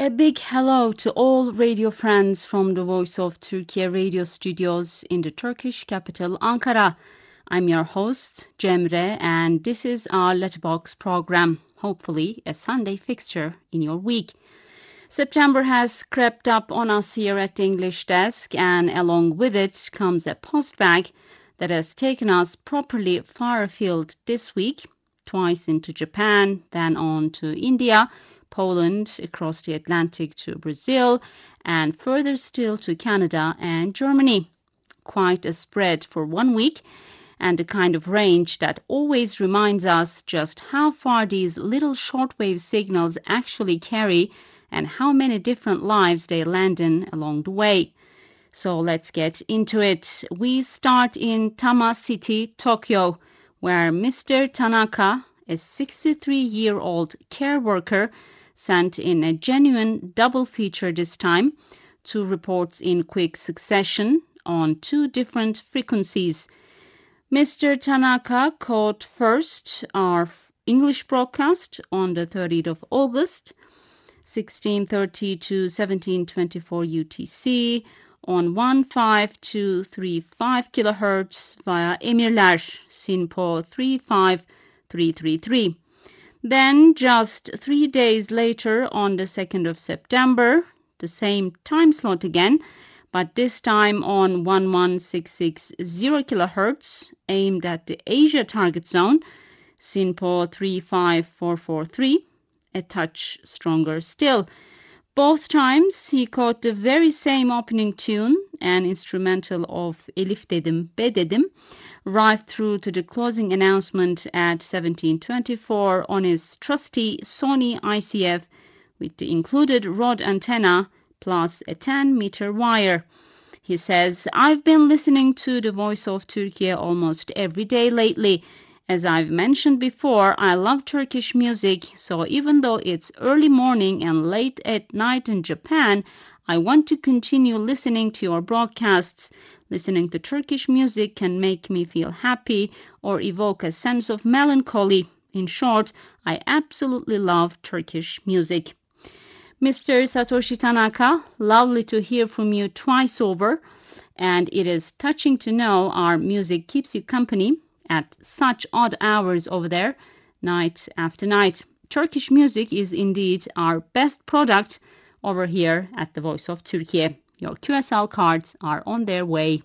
A big hello to all radio friends from the Voice of Turkey radio studios in the Turkish capital Ankara. I'm your host, Cemre, and this is our Letterbox program, hopefully a Sunday fixture in your week. September has crept up on us here at the English desk, and along with it comes a post bag that has taken us properly far afield this week, twice into Japan, then on to India, Poland, across the Atlantic to Brazil, and further still to Canada and Germany. Quite a spread for 1 week, and the kind of range that always reminds us just how far these little shortwave signals actually carry and how many different lives they land in along the way. So let's get into it. We start in Tama City, Tokyo, where Mr. Tanaka, a 63-year-old care worker, sent in a genuine double feature this time, 2 reports in quick succession on 2 different frequencies. Mr. Tanaka caught first our English broadcast on the 30th of August, 1630 to 1724 UTC, on 15235 kHz via Emirler, SINPO 35333. Then, just 3 days later, on the 2nd of September, the same time slot again, but this time on 11660 kHz, aimed at the Asia target zone, SINPO 35443, a touch stronger still. Both times he caught the very same opening tune, an instrumental of Elif Dedim, Be Dedim, right through to the closing announcement at 1724 on his trusty Sony ICF with the included rod antenna plus a 10-meter wire. He says, "I've been listening to the Voice of Turkey almost every day lately. As I've mentioned before, I love Turkish music, so even though it's early morning and late at night in Japan, I want to continue listening to your broadcasts. Listening to Turkish music can make me feel happy or evoke a sense of melancholy. In short, I absolutely love Turkish music." Mr. Satoshi Tanaka, lovely to hear from you twice over, and it is touching to know our music keeps you company at such odd hours over there, night after night. Turkish music is indeed our best product over here at the Voice of Turkey. Your QSL cards are on their way.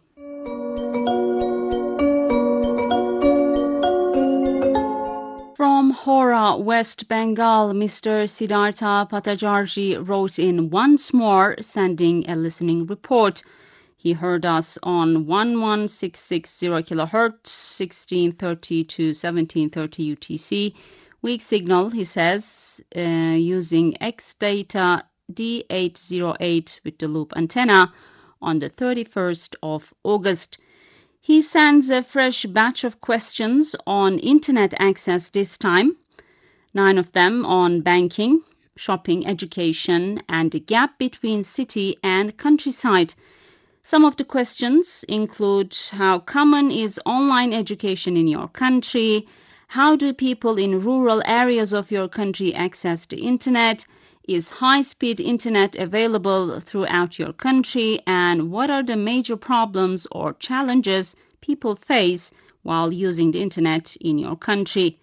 From Hora, West Bengal, Mr. Siddhartha Patajarji wrote in once more, sending a listening report. He heard us on 11660 kHz, 1630 to 1730 UTC. Weak signal, he says, using X-Data D808 with the loop antenna on the 31st of August. He sends a fresh batch of questions on internet access this time, 9 of them on banking, shopping, education, and the gap between city and countryside. Some of the questions include: how common is online education in your country? How do people in rural areas of your country access the internet? Is high-speed internet available throughout your country? And what are the major problems or challenges people face while using the internet in your country?